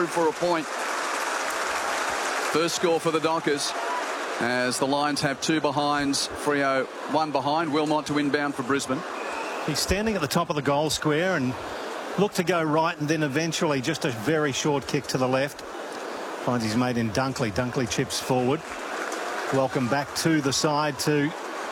through for a point. First score for the Dockers, as the Lions have 2 behinds. Freo 1 behind. Wilmot to inbound for Brisbane. He's standing at the top of the goal square and looked to go right, and then eventually just a very short kick to the left. Finds his mate in Dunkley. Dunkley chips forward. Welcome back to the side to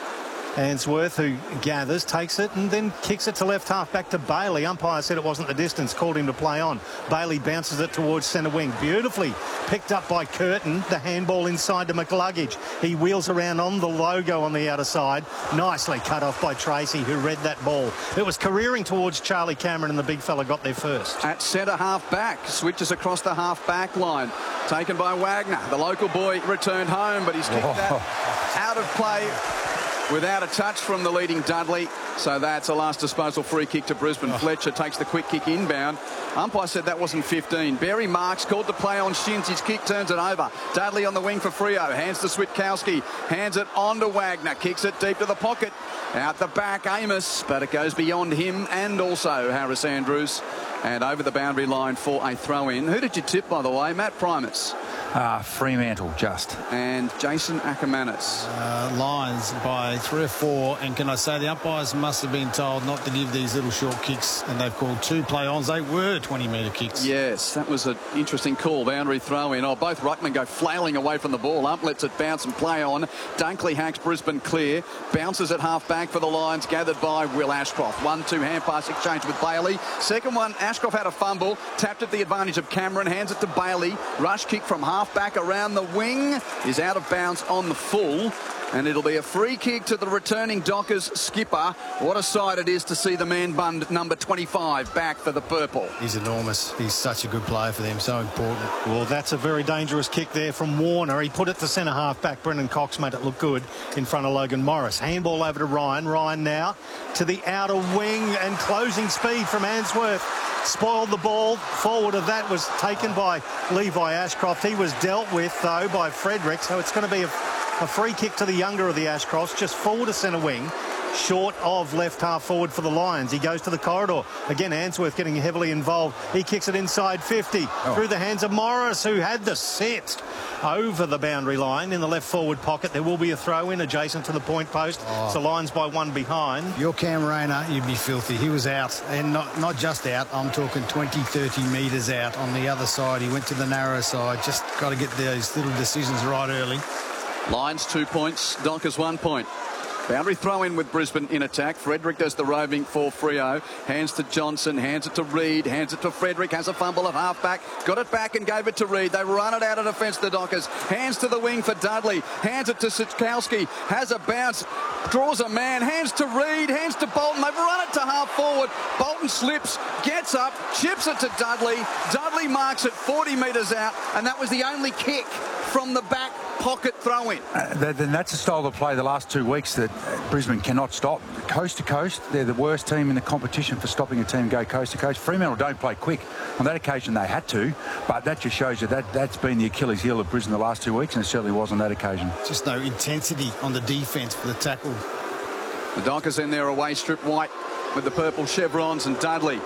Ainsworth, who gathers, takes it, and then kicks it to left half back to Bailey. Umpire said it wasn't the distance, called him to play on. Bailey bounces it towards centre wing. Beautifully picked up by Curtin. The handball inside to McLuggage. He wheels around on the logo on the outer side. Nicely cut off by Tracy, who read that ball. It was careering towards Charlie Cameron, and the big fella got there first. At centre half back, switches across the half back line. Taken by Wagner. The local boy returned home, but he's kicked that out of play without a touch from the leading Dudley. So that's a last disposal free kick to Brisbane. Fletcher takes the quick kick inbound. Umpire said that wasn't 15. Barry Marks called to play on Shins. His kick turns it over. Dudley on the wing for Freo. Hands to Switkowski. Hands it on to Wagner. Kicks it deep to the pocket. Out the back, Amos. But it goes beyond him and also Harris Andrews. And over the boundary line for a throw-in. Who did you tip, by the way? Matt Primus. Fremantle, just. And Jason Ackermanis. Lions by 3 or 4. And can I say, the umpires must have been told not to give these little short kicks, and they've called 2 play-ons. They were 20-metre kicks. Yes, that was an interesting call. Boundary throw-in. Oh, both ruckmen go flailing away from the ball. Ump lets it bounce and play on. Dunkley hacks Brisbane clear. Bounces at half-back for the Lions, gathered by Will Ashcroft. 1-2 hand-pass exchange with Bailey. Second one, Ashcroft had a fumble. Tapped at the advantage of Cameron. Hands it to Bailey. Rush kick from half-back around the wing. Is out of bounds on the full. And it'll be a free kick to the returning Dockers skipper. What a sight it is to see the man bun number 25 back for the purple. He's enormous. He's such a good player for them. So important. Well, that's a very dangerous kick there from Warner. He put it to centre half back. Brendan Cox made it look good in front of Logan Morris. Handball over to Ryan. Ryan now to the outer wing, and closing speed from Ainsworth spoiled the ball. Forward of that was taken by Levi Ashcroft. He was dealt with, though, by Frederick. So it's going to be a free kick to the younger of the Ashcrofts, just forward to centre wing, short of left half forward for the Lions. He goes to the corridor. Again, Ainsworth getting heavily involved. He kicks it inside 50 through the hands of Morris, who had the set over the boundary line in the left forward pocket. There will be a throw-in adjacent to the point post. So Lions by 1 behind. Your Cam Rayner, you'd be filthy. He was out, and not just out. I'm talking 20, 30 metres out on the other side. He went to the narrow side. Just got to get those little decisions right early. Lions 2 points, Dockers 1 point. Boundary throw-in with Brisbane in attack. Frederick does the roving for Freo. Hands to Johnson, hands it to Reid, hands it to Frederick, has a fumble at half-back, got it back and gave it to Reid. They run it out of defence, the Dockers. Hands to the wing for Dudley, hands it to Switkowski, has a bounce, draws a man, hands to Reid, hands to Bolton. They've run it to half-forward. Bolton slips, gets up, chips it to Dudley. Dudley marks it 40 metres out, and that was the only kick from the back pocket throw-in. Then that's the style of play the last 2 weeks that Brisbane cannot stop. Coast to coast, they're the worst team in the competition for stopping a team go coast to coast. Fremantle don't play quick. On that occasion they had to, but that just shows you that's been the Achilles heel of Brisbane the last 2 weeks, and it certainly was on that occasion. Just no intensity on the defence for the tackle. The Dockers in their away strip white with the purple chevrons, and Dudley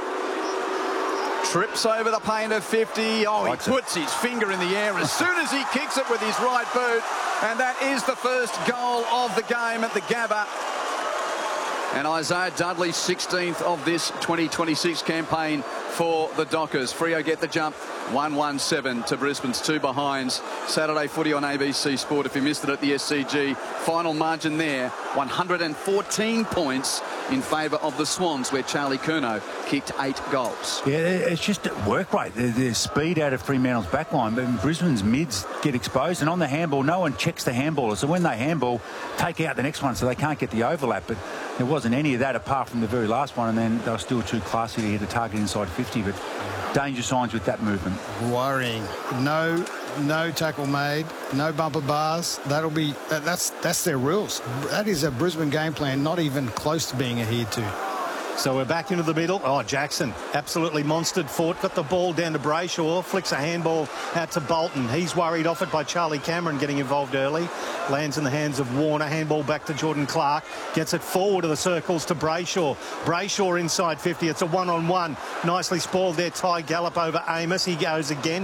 trips over the paint of 50. Oh, he puts his finger in the air as soon as he kicks it with his right boot. And that is the first goal of the game at the Gabba. And Isaiah Dudley, 16th of this 2026 campaign for the Dockers. Freo get the jump, 1-1-7 to Brisbane's 2 behinds. Saturday footy on ABC Sport. If you missed it at the SCG, final margin there, 114 points in favour of the Swans, where Charlie Curnow kicked 8 goals. Yeah, it's just work rate. There's speed out of Fremantle's backline, but Brisbane's mids get exposed, and on the handball, no one checks the handballer. So when they handball, take out the next one so they can't get the overlap. But there wasn't any of that apart from the very last one, and then they were still too classy to hit a target inside 50. But danger signs with that movement. Worrying. No tackle made, no bumper bars. That's their rules. That is a Brisbane game plan, not even close to being adhered to. So we're back into the middle. Oh, Jackson absolutely monstered foot. Got the ball down to Brayshaw. Flicks a handball out to Bolton. He's worried off it by Charlie Cameron getting involved early. Lands in the hands of Warner. Handball back to Jordan Clark. Gets it forward of the circles to Brayshaw. Brayshaw inside 50. It's a one-on-one. Nicely spoiled there. Ty Gallop over Amos. He goes again.